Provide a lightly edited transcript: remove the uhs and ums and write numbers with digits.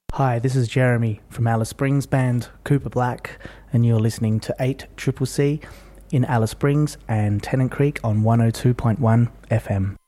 Hi, this is Jeremy from Alice Springs band Cooper Black, and you're listening to 8CCC in Alice Springs and Tennant Creek on 102.1 FM.